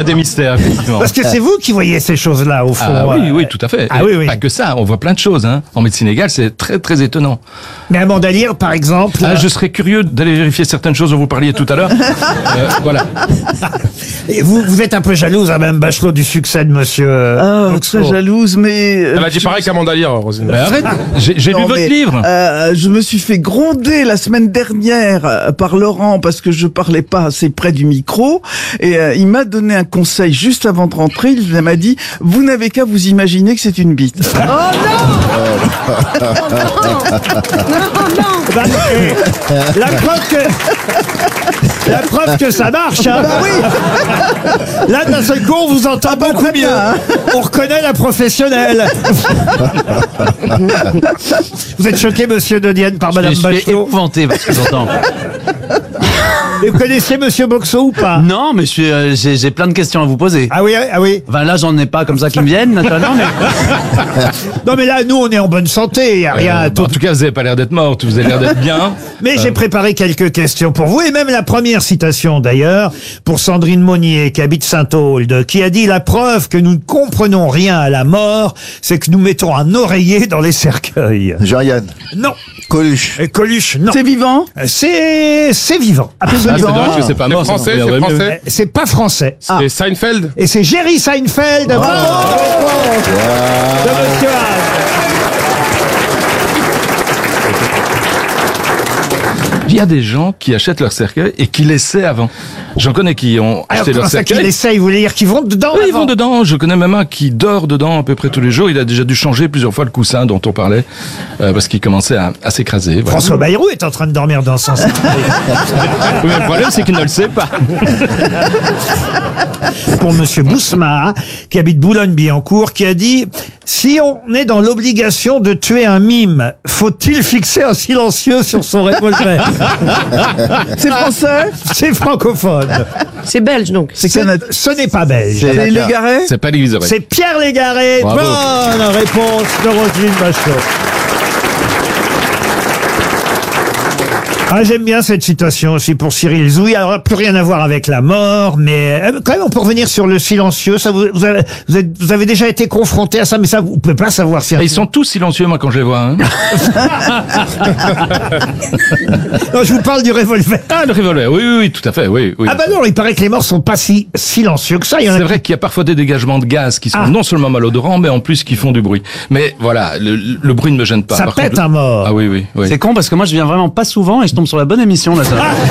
des mystères, effectivement. Parce que c'est vous qui voyez ces choses-là, au fond. Ah oui, tout à fait. Ah oui, oui. Pas que ça, on voit plein de choses. Hein. En médecine légale, c'est très, très étonnant. Mais Amanda Lear, par exemple... Je serais curieux d'aller vérifier certaines choses dont vous parliez tout à l'heure. Voilà. Et vous êtes un peu jalouse, hein, Mme Bachelot, du succès de monsieur... Très jalouse, mais... Elle a dit pareil qu'Amanda Lear, Roselyne. Mais arrête, j'ai lu votre livre. Je me suis fait gronder la semaine dernière par Laurent parce que je parlais pas assez près du micro et il m'a donné un conseil juste avant de rentrer. Il m'a dit « Vous n'avez qu'à vous imaginer que c'est une bite. » Bah, la preuve que ça marche, hein. Bah oui. Là, d'un seul coup, on vous entend beaucoup très mieux. bien, hein. On reconnaît la professionnelle. Vous êtes choqué, monsieur De Dienne, par Madame Je suis Bachelot? épouvanté parce que j'entends. Et vous connaissiez monsieur Boxo ou pas? Non, mais j'ai plein de questions à vous poser. Ah oui, ah oui. Enfin, là, j'en ai pas comme ça qui me viennent, naturellement, mais... Non, mais là, nous, on est en bonne santé. Il n'y a rien à tout. En tout cas, vous n'avez pas l'air d'être morte, vous avez l'air d'être bien. Mais j'ai préparé quelques questions pour vous, et même la première citation d'ailleurs, pour Sandrine Monnier, qui habite Saint-Auld, qui a dit « La preuve que nous ne comprenons rien à la mort, c'est que nous mettons un oreiller dans les cercueils. » Jean-Yann. Non. Coluche. Coluche, non. C'est vivant? C'est vivant. C'est dommage que c'est pas mort. Français, ça c'est m'aimerait mieux. français. C'est pas français. C'est Seinfeld. Et c'est Jerry Seinfeld. Bonne réponse de Monsieur Haas. Il y a des gens qui achètent leur cercueil et qui l'essaient avant. J'en connais qui ont Alors, acheté leur comment ça qu'ils cercueil. essayent, vous voulez dire qu'ils vont dedans? Oui, ils avant vont dedans. Je connais même un qui dort dedans à peu près tous les jours. Il a déjà dû changer plusieurs fois le coussin dont on parlait parce qu'il commençait à s'écraser. Voilà. François Bayrou est en train de dormir dans son cercueil. Oui, mais le problème, c'est qu'il ne le sait pas. Pour Monsieur Bousma, qui habite Boulogne-Billancourt, qui a dit « Si on est dans l'obligation de tuer un mime, faut-il fixer un silencieux sur son revolver ?» C'est français? C'est francophone. C'est belge donc. Ce n'est pas belge. C'est Légaré? C'est pas Légaré. C'est Pierre Légaré. Bravo. Bonne réponse de Roselyne Bachelot. Ah, j'aime bien cette citation aussi pour Cyril Zouy. Alors, plus rien à voir avec la mort, mais quand même, on peut revenir sur le silencieux. Ça, vous avez déjà été confronté à ça, mais ça, vous pouvez pas savoir. Et ils sont tous silencieux, moi, quand je les vois. Hein. Non, je vous parle du revolver. Ah, le revolver, oui, tout à fait, oui. Ah bah non, il paraît que les morts sont pas si silencieux que ça. Il y en a C'est vrai qu'il y a parfois des dégagements de gaz qui sont non seulement malodorants, mais en plus qui font du bruit. Mais voilà, le bruit ne me gêne pas. Ça Par pète contre, un mort. Ah oui. C'est con parce que moi, je viens vraiment pas souvent et je tombe sur la bonne émission, là.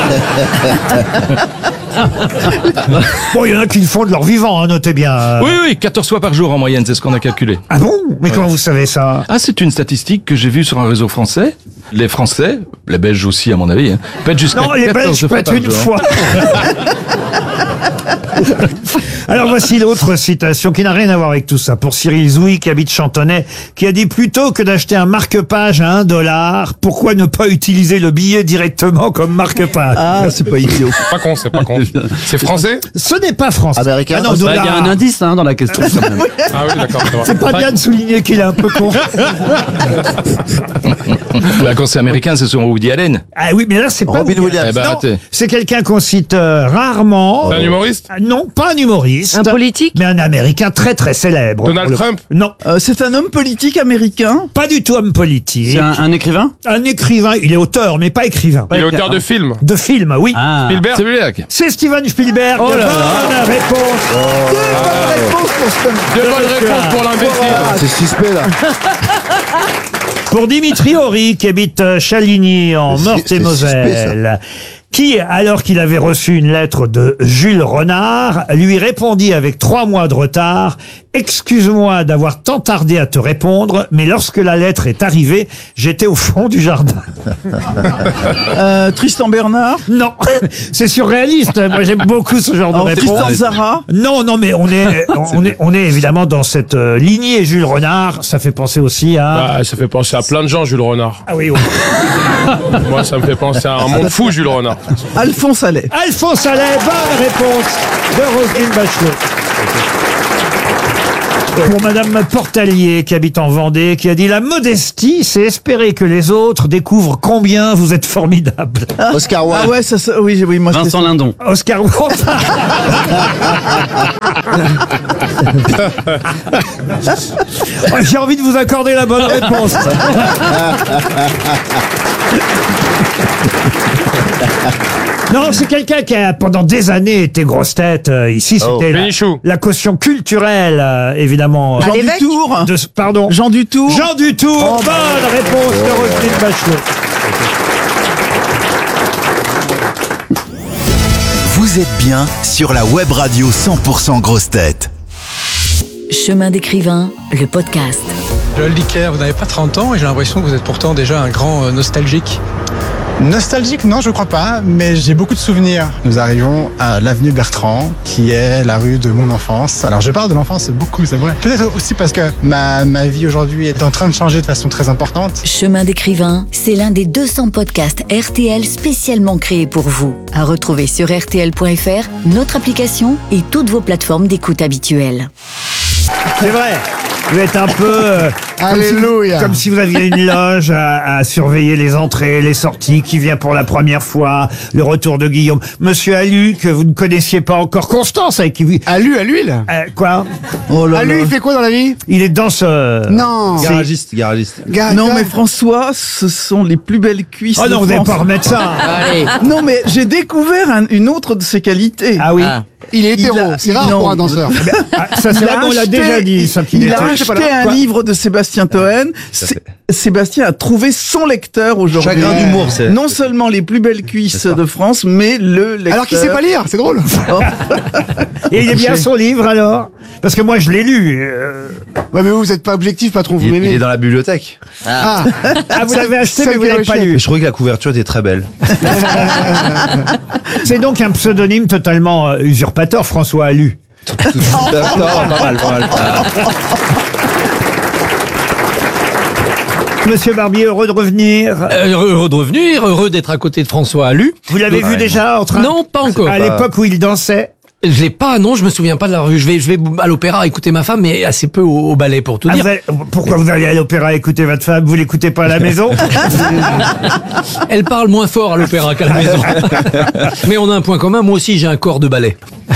Bon, il y en a qui le font de leur vivant, hein, notez bien. Oui, 14 fois par jour en moyenne, c'est ce qu'on a calculé. Ah bon? Mais comment vous savez ça? Ah, c'est une statistique que j'ai vue sur un réseau français. Les Français, les Belges aussi à mon avis, pètent jusqu'à 14 Non, les Belges fois pètent par une jour. fois. Alors voici l'autre citation qui n'a rien à voir avec tout ça. Pour Cyril Zouy, qui habite Chantonnay, qui a dit plutôt que d'acheter un marque-page à $1, pourquoi ne pas utiliser le billet directement comme marque-page? Ah, c'est pas idiot. C'est pas con. C'est français? Ce n'est pas français. Américain. Ah non, Il y dollar. a un indice dans la question, quand même. Ah oui, d'accord. C'est pas bien de souligner qu'il est un peu con. Bah, quand c'est américain, c'est sur Woody Allen. Ah oui, mais là, c'est pas Robin Williams. Eh ben, Non, arrêtez. c'est quelqu'un qu'on cite rarement. C'est un humoriste? Ah, non, pas un humoriste. Un politique? Mais un américain très très célèbre. Donald Trump? Non, C'est un homme politique américain? pas du tout homme politique. C'est un écrivain? Un écrivain, il est auteur, mais pas écrivain. Il est auteur de films. De film, oui. Ah. Spielberg? C'est Spielberg. C'est Steven Spielberg. Oh là là. Bonne réponse. Bonne réponse pour ce Deux bonnes réponses pour l'imbécile. Ah, c'est suspect, là. Pour Dimitri Horry, qui habite Chaligny, en C'est Meurthe-et-Moselle, qui, alors qu'il avait reçu une lettre de Jules Renard, lui répondit avec 3 mois de retard « Excuse-moi d'avoir tant tardé à te répondre, mais lorsque la lettre est arrivée, j'étais au fond du jardin. Tristan Bernard? » Non, c'est surréaliste. Moi, j'aime beaucoup ce genre de Alors, réponse. Tristan Zara? Non, mais on est évidemment dans cette lignée Jules Renard. Ça fait penser aussi à... Ça fait penser à plein de gens, Jules Renard. Ah oui, oui. Moi, ça me fait penser à un monde fou, Jules Renard. Alphonse Allais. Alphonse Allais, bonne réponse de Roselyne Bachelot. Pour Madame Portalier, qui habite en Vendée, qui a dit « La modestie, c'est espérer que les autres découvrent combien vous êtes formidable. Oscar Wilde. Ah ouais, oui, moi, Vincent Lindon. » Oscar Wilde. J'ai envie de vous accorder la bonne réponse. Non, c'est quelqu'un qui a pendant des années été grosse tête. Ici, c'était Bénichou. la caution culturelle, évidemment. Jean l'évêque Dutour. Pardon. Jean Dutour. Jean Dutour. Bonne réponse de Roselyne Bachelot. Vous êtes bien sur la web radio 100% grosse tête. Chemin d'écrivain, le podcast. Joël Dicker, vous n'avez pas 30 ans et j'ai l'impression que vous êtes pourtant déjà un grand nostalgique. Nostalgique, non, je crois pas, mais j'ai beaucoup de souvenirs. Nous arrivons à l'avenue Bertrand, qui est la rue de mon enfance. Alors, je parle de l'enfance beaucoup, c'est vrai. Peut-être aussi parce que ma vie aujourd'hui est en train de changer de façon très importante. Chemin d'écrivain, c'est l'un des 200 podcasts RTL spécialement créés pour vous. À retrouver sur RTL.fr, notre application et toutes vos plateformes d'écoute habituelles. C'est vrai. Vous êtes un peu Alléluia. comme si vous aviez une loge à surveiller les entrées, les sorties, qui vient pour la première fois, le retour de Guillaume. Monsieur Alu, que vous ne connaissiez pas encore, Constance, avec qui vous... Alu, à l'huile. Quoi? Oh là Alu, là. il fait quoi dans la vie? Il est danseur. Non. Garagiste. Non, mais François, ce sont les plus belles cuisses Oh de non, vous n'allez France. pas remettre ça. Non, mais j'ai découvert une autre de ses qualités. Ah oui. Il est hétéro. Il a- C'est rare non. pour un danseur. Ah, ça, c'est Il vrai a qu'on l'a acheté- déjà dit, ça, qu'il Il a était. acheté un Quoi livre de Sébastien Toen. Sébastien a trouvé son lecteur aujourd'hui. Chagrin d'humour, c'est- Non seulement les plus belles cuisses de France, mais le lecteur. Alors qu'il sait pas lire, c'est drôle. Et il est bien son livre, alors? Parce que moi, je l'ai lu. Ouais, mais vous êtes pas objectif, patron, vous Il m'aimez. est dans la bibliothèque. Ah. Ah, vous l'avez acheté, mais Celle vous qui a l'avez pas reçu. lu. Je trouvais que la couverture était très belle. C'est donc un pseudonyme totalement usurpateur, François Alu. pas mal. Monsieur Barbier, heureux de revenir. Heureux de revenir, heureux d'être à côté de François Alu. Vous l'avez vu déjà en train... Non, pas encore. À l'époque où il dansait. Je l'ai pas, non, je me souviens pas de la rue. Je vais à l'opéra écouter ma femme, mais assez peu au ballet pour tout Ah, dire. pourquoi vous allez à l'opéra écouter votre femme? Vous l'écoutez pas à la maison? Elle parle moins fort à l'opéra qu'à la maison. Mais on a un point commun, moi aussi j'ai un corps de ballet.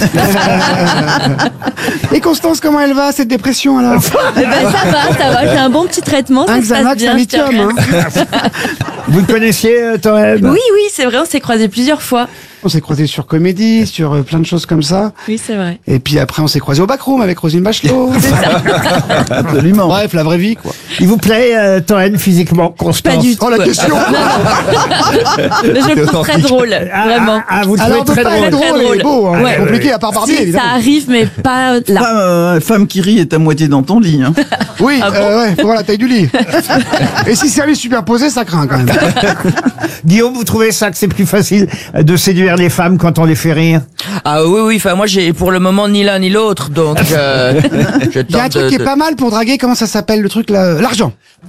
Et Constance, comment elle va, cette dépression, alors? Eh ben, ça va, j'ai un bon petit traitement, ça Un se passe Xanax, bien. un je te lithium, remercie. Vous le connaissiez, Toen? Oui, c'est vrai, on s'est croisés plusieurs fois. On s'est croisés sur Comédie, sur plein de choses comme ça. Oui, c'est vrai. Et puis après, on s'est croisés au backroom avec Roselyne Bachelot. Absolument. Bref, la vraie vie, quoi. Il vous plaît, Toen, physiquement, Constance? Pas du tout. Oh, la question! Mais je le trouve très drôle, vraiment. Vous le trouvez Alors, de très pas drôle. être drôle et beau, hein. Ouais. Compliqué, à part Barbie, Si, ça évidemment. arrive, mais pas là. Femme qui rit est à moitié dans ton lit. Hein. Oui, Ah bon ouais, faut voir la taille du lit. Et si c'est lui superposé, ça craint quand même. Guillaume, vous trouvez ça que c'est plus facile de séduire les femmes quand on les fait rire? Ah oui, enfin moi j'ai pour le moment ni l'un ni l'autre, donc je Il y a un tente truc qui est pas mal pour draguer, comment ça s'appelle le truc là? L'argent.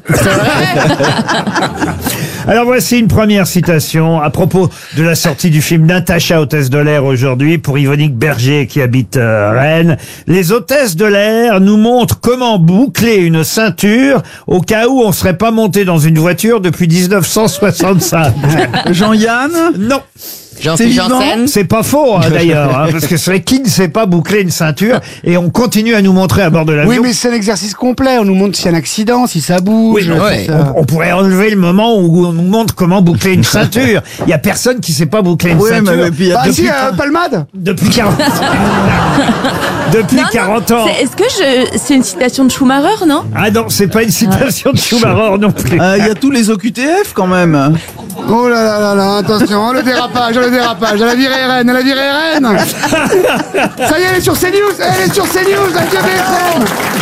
Alors voici une première citation à propos de la sortie du film Natacha, hôtesse de l'air aujourd'hui, pour Yvonique Berger qui habite Rennes. Les hôtesses de l'air nous montrent comment boucler une ceinture au cas où on serait pas monté dans une voiture depuis 1965. Jean-Yann? Non. Jean-Philippe Janssen. C'est pas faux, hein, d'ailleurs, hein, parce que c'est vrai qui ne sait pas boucler une ceinture, et on continue à nous montrer à bord de l'avion. Oui, mais c'est un exercice complet. On nous montre s'il y a un accident, si ça bouge. Oui, mais si ça- on pourrait enlever le moment où on nous montre comment boucler une ceinture. Il y a personne qui sait pas boucler une Oui, ceinture. mais puis il y a Bah, depuis, si, Palmade. depuis 40 depuis 40 ans. Est-ce que c'est une citation de Schumacher, non? Ah non, c'est pas une citation de Schumacher non plus. Il y a tous les OQTF quand même. Oh là là là là, attention, le dérapage, elle a viré RN, Ça y est, elle est sur CNews, avec BFM.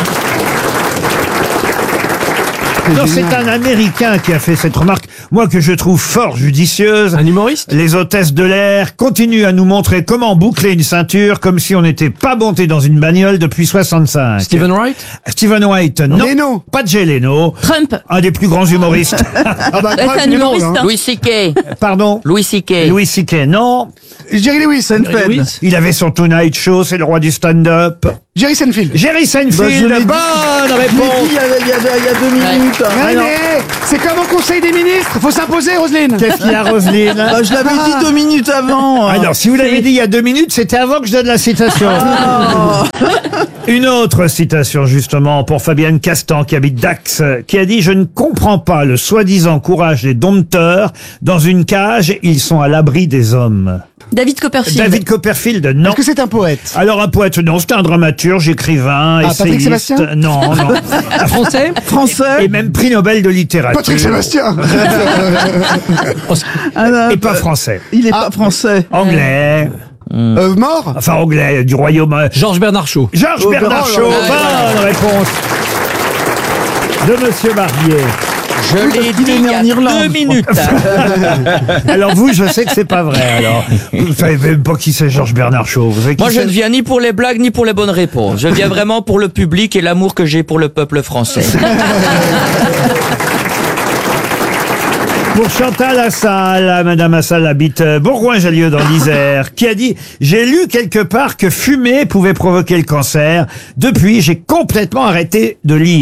Non, c'est un Américain qui a fait cette remarque, moi que je trouve fort judicieuse. Un humoriste? Les hôtesses de l'air continuent à nous montrer comment boucler une ceinture comme si on n'était pas monté dans une bagnole depuis 65. Stephen Wright? Stephen White, non. Leno. Pas de Jay Leno. Trump. Un des plus grands humoristes. Ah bah, C'est un il est drôle, humoriste, hein. hein. Louis C.K. Pardon? Louis C.K. Louis C.K. Non. Jerry Lewis. Seinfeld. Il avait son Tonight Show, c'est le roi du stand-up. Jerry Seinfeld. Jerry Bah, Seinfeld, je l'ai dit. bonne Je l'ai réponse. dit il y a 2 minutes. Ouais, mais c'est comme au Conseil des ministres, faut s'imposer, Roselyne. Qu'est-ce qu'il y a, Roselyne? Bah, je l'avais dit 2 minutes avant. Alors, si vous l'avez dit il y a 2 minutes, c'était avant que je donne la citation. Une autre citation justement pour Fabienne Castan qui habite Dax, qui a dit « Je ne comprends pas le soi-disant courage des dompteurs. Dans une cage, ils sont à l'abri des hommes. » David Copperfield. David Copperfield, non. Est-ce que c'est un poète? Alors un poète, non, c'est un dramaturge, écrivain, Patrick essayiste. Sébastien? Non, non. Français? Français. Et même prix Nobel de littérature. Patrick Sébastien. Et pas français. Il est pas français. Anglais. Mort? Enfin anglais, du royaume. Georges Bernard Shaw. Georges Bernard Shaw. Bonne réponse de Monsieur Barbier. Je l'ai dit il y a 2 minutes. Alors vous, je sais que c'est pas vrai. Alors, vous savez même pas qui c'est Georges Bernard Shaw. Vous savez qui Moi, je c'est ne viens ni pour les blagues, ni pour les bonnes réponses. Je viens vraiment pour le public et l'amour que j'ai pour le peuple français. Pour Chantal Assal, Madame Assal habite Bourgoin-Jallieu dans l'Isère, qui a dit « J'ai lu quelque part que fumer pouvait provoquer le cancer. Depuis, j'ai complètement arrêté de lire. »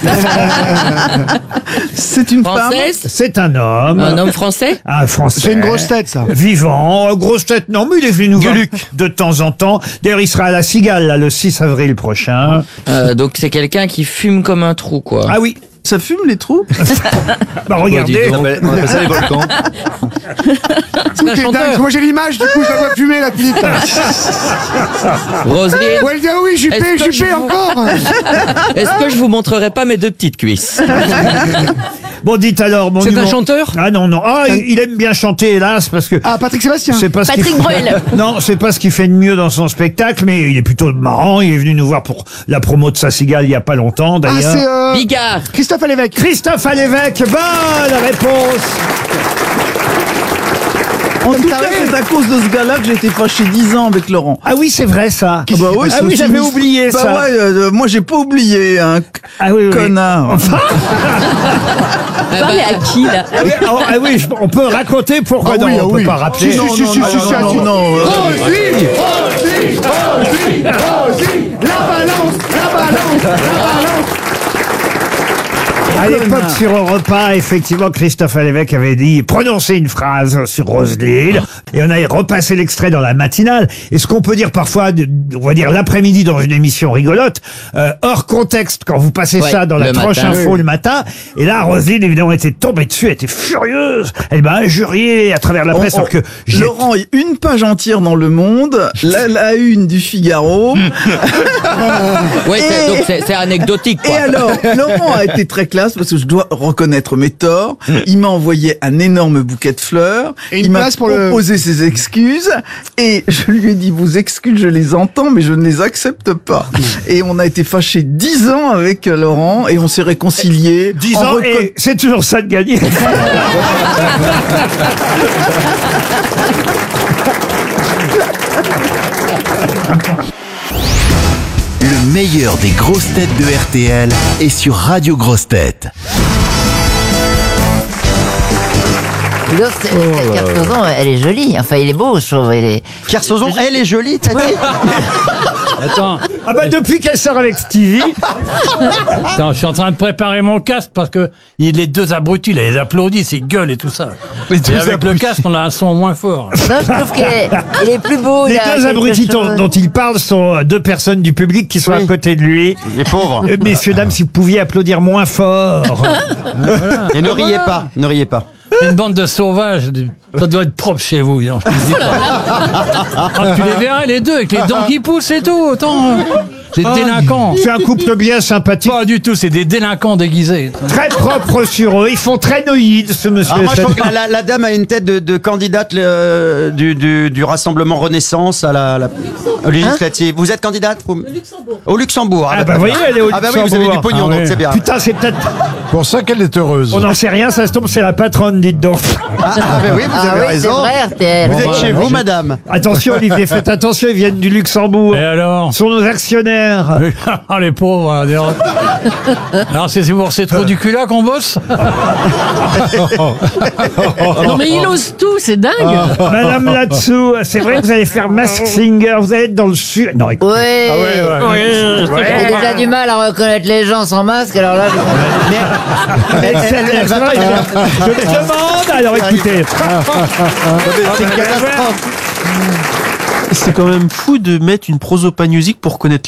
C'est une femme. Française? C'est un homme. Un homme français? Un Français. C'est une grosse tête, ça. Vivant. Grosse tête, non, mais il est venu nous voir de temps en temps. D'ailleurs, il sera à la Cigale, là, le 6 avril prochain. Donc c'est quelqu'un qui fume comme un trou, quoi. Ah oui. Ça fume les trous? Bah regardez. On appelle ça les volcans. C'est un chanteur. Moi j'ai l'image, du coup je la vois fumer la petite. Roselyne, Ouais, elle dit ah oui, Juppé, Est-ce que Juppé je vous- encore. est-ce que je vous montrerai pas mes 2 petites cuisses? Bon, dites alors, mon C'est un numéro- chanteur? Ah non, non. Ah, il aime bien chanter, hélas, parce que... Ah, Patrick Sébastien. C'est pas ce Patrick qu'il- Bruel. Non, c'est pas ce qu'il fait de mieux dans son spectacle, mais il est plutôt marrant. Il est venu nous voir pour la promo de sa cigale il y a pas longtemps, Ah, d'ailleurs. c'est Bigard. Christophe Alévèque. Christophe Alévèque, bonne réponse. En tout cas, c'est à cause de ce gars-là que j'ai été fâché 10 ans avec Laurent. Ah oui, c'est vrai, ça. Ah bah ouais, Ah c'est oui, aussi j'avais une- oublié bah ça. ouais, moi j'ai pas oublié, un Ah oui, oui. connard. Parlez à qui, là? Ah oui, ah oui, on peut raconter pourquoi Ah non, oui, on ah peut oui. pas rappeler. Si, si, si, non, non, Roselyne, Roselyne, Roselyne, Roselyne, la balance, la balance, la balance. À l'époque, sur Europe 1, effectivement, Christophe Alévèque avait dit, prononcé une phrase sur Roselyne, et on a repassé l'extrait dans la matinale. Et ce qu'on peut dire parfois, on va dire l'après-midi dans une émission rigolote, hors contexte, quand vous passez Ouais, ça dans la le tranche matin. info le matin, et là, Roselyne, évidemment, était tombée dessus, elle était furieuse, elle m'a injurié à travers la presse, alors que j'ai... Laurent, une page entière dans Le Monde, la une du Figaro. Ouais, donc c'est anecdotique, quoi. Et alors, Laurent a été très classe parce que je dois reconnaître mes torts. Il m'a envoyé un énorme bouquet de fleurs. Et une il m'a place pour le- proposé ses excuses. Et je lui ai dit, vos excuses, je les entends, mais je ne les accepte pas. Et on a été fâchés 10 ans avec Laurent et on s'est réconciliés. 10 ans, et c'est toujours ça de gagner. Le meilleur des grosses têtes de RTL est sur Radio Grosses Têtes. Kersozon, elle est jolie. Enfin, il est beau, je trouve. Kersozon, elle est jolie, t'as dit? Attends. Ah bah depuis qu'elle sort avec Stevie. Attends, je suis en train de préparer mon casque parce que les 2 abrutis, là, ils applaudissent, ils gueulent et tout ça. Et avec le casque, on a un son moins fort. Non, je trouve qu'il est plus beau. Les il a 2 quelque abrutis chose. dont il parle sont 2 personnes du public qui sont à côté de lui. Les pauvres. Messieurs, dames, si vous pouviez applaudir moins fort. Et ne riez pas, ne riez pas. Une bande de sauvages, ça doit être propre chez vous. Non, je te dis pas. Ah, tu les verrais les 2 avec les dents qui poussent et tout. Attends, c'est des délinquants. C'est un couple bien sympathique. Pas du tout, c'est des délinquants déguisés. Très propre sur eux. Ils font très noïdes, ce monsieur. Moi, je trouve que la dame a une tête de candidate du Rassemblement Renaissance à la législative. Vous êtes candidate au Luxembourg. Ah bah vous voyez, elle est au Ah bah oui, vous avez du pognon, donc c'est bien. Putain, c'est peut-être... Pour ça qu'elle est heureuse. On n'en sait rien, ça se tombe, c'est la patronne, dites donc. Ah bah oui, vous avez Oui, c'est raison. vrai, RTL. Vous êtes chez vous, madame. Attention, Olivier, faites attention, ils viennent du Luxembourg. Et alors? Ce sont nos actionnaires. Ah, les pauvres. Hein, alors, c'est pour ces trous du cul là qu'on bosse? Non, mais il ose tout, c'est dingue. Madame là-dessous, c'est vrai que vous allez faire Mask Singer, vous allez être dans le sud. Non, écoute. Oui. J'ai déjà du mal à reconnaître les gens sans masque, alors là... C'est vrai, je me demande, alors écoutez. C'est quand même fou de mettre une prosopagnosique pour connaître